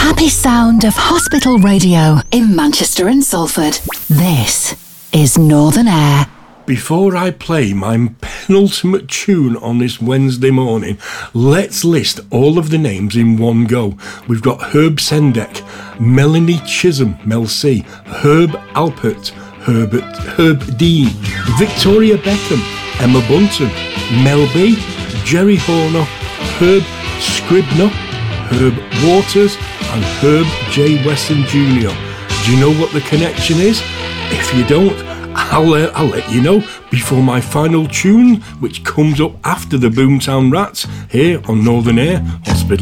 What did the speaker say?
happy sound of hospital radio in Manchester and Salford. This is Northern Air. Before I play my penultimate tune on this Wednesday morning, let's list all of the names in one go. We've got Herb Sendek, Melanie Chisholm, Mel C, Herb Alpert, Herb Dean, Victoria Beckham, Emma Bunton, Mel B, Jerry Horner, Herb Scribner, Herb Waters and Herb J. Weston Jr. Do you know what the connection is? If you don't, I'll let you know before my final tune, which comes up after the Boomtown Rats here on Northern Air Hospital.